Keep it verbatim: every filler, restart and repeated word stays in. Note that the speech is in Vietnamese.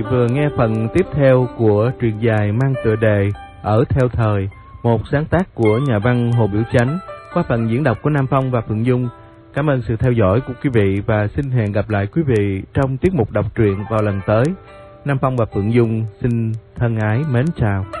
Vừa nghe phần tiếp theo của truyện dài mang tựa đề Ở Theo Thời, một sáng tác của nhà văn Hồ Biểu Chánh, qua phần diễn đọc của Nam Phong và Phượng Dung. Cảm ơn sự theo dõi của quý vị và xin hẹn gặp lại quý vị trong tiết mục đọc truyện vào lần tới. Nam Phong và Phượng Dung xin thân ái mến chào.